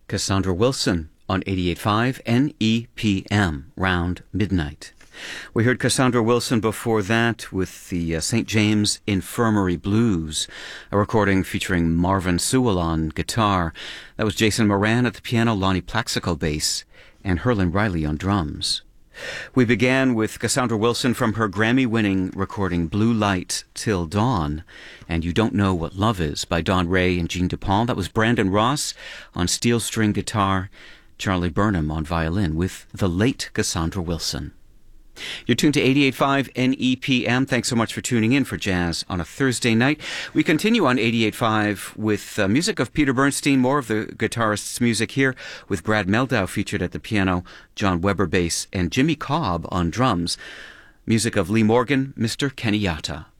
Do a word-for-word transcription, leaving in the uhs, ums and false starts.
Cassandra Wilson on eighty-eight point five N E P M, round midnight. We heard Cassandra Wilson before that with the uh, Saint James Infirmary Blues, a recording featuring Marvin Sewell on guitar. That was Jason Moran at the piano, Lonnie Plaxico bass, and Herlin Riley on drums. We began with Cassandra Wilson from her Grammy-winning recording Blue Light Till Dawn, and You Don't Know What Love Is by Don Ray and Jean DePaul. That was Brandon Ross on steel string guitar, Charlie Burnham on violin with the late Cassandra Wilson. You're tuned to eighty-eight point five N E P M. Thanks so much for tuning in for Jazz on a Thursday night. We continue on eighty-eight point five with uh, music of Peter Bernstein, more of the guitarist's music here, with Brad Meldau featured at the piano, John Weber bass, and Jimmy Cobb on drums. Music of Lee Morgan, Mister Kenyatta.